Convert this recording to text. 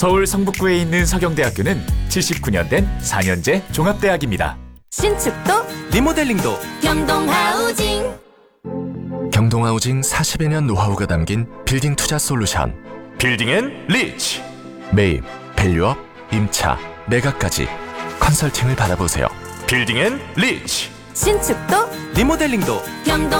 서울 성북구에 있는 서경대학교는 79년 된 4년제 종합대학입니다. 신축도 리모델링도 경동하우징. 경동하우징 40여 년 노하우가 담긴 빌딩 투자 솔루션. 빌딩 앤 리치. 매입, 밸류업, 임차, 매각까지 컨설팅을 받아보세요. 빌딩 앤 리치. 신축도 리모델링도 경동